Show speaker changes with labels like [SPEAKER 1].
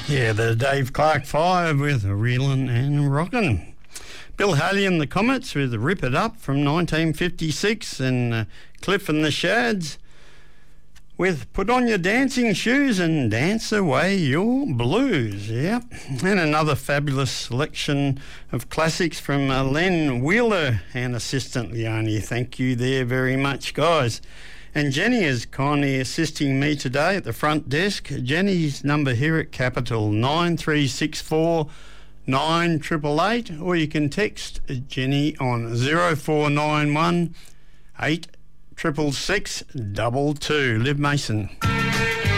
[SPEAKER 1] Yeah, the Dave Clark 5 with Reelin' and Rockin'. Bill Haley and the Comets with Rip It Up from 1956, and Cliff and the Shads with Put On Your Dancing Shoes and Dance Away Your Blues. Yep. And another fabulous selection of classics from Len Wheeler and assistant Leonie. Thank you there very much, guys. And Jenny is kindly assisting me today at the front desk. Jenny's number here at Capital, 9364 9888, or you can text Jenny on 0491 866 22. Liv Mason.